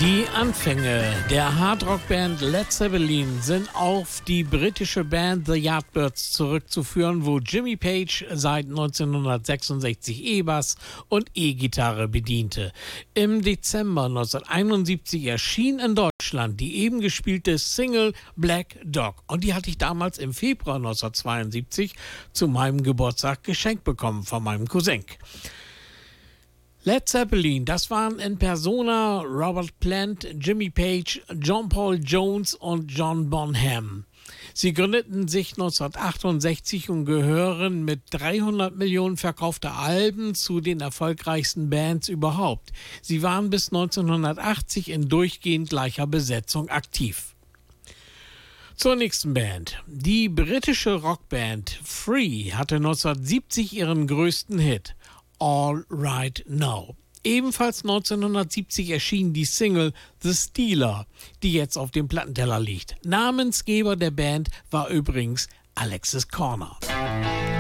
Die Anfänge der Hardrock-Band Led Zeppelin sind auf die britische Band The Yardbirds zurückzuführen, wo Jimmy Page seit 1966 E-Bass und E-Gitarre bediente. Im Dezember 1971 erschien in Deutschland die eben gespielte Single Black Dog. Und die hatte ich damals im Februar 1972 zu meinem Geburtstag geschenkt bekommen von meinem Cousin. Led Zeppelin, das waren in Persona Robert Plant, Jimmy Page, John Paul Jones und John Bonham. Sie gründeten sich 1968 und gehören mit 300 Millionen verkaufter Alben zu den erfolgreichsten Bands überhaupt. Sie waren bis 1980 in durchgehend gleicher Besetzung aktiv. Zur nächsten Band. Die britische Rockband Free hatte 1970 ihren größten Hit. All Right Now. Ebenfalls 1970 erschien die Single The Stealer, die jetzt auf dem Plattenteller liegt. Namensgeber der Band war übrigens Alexis Korner.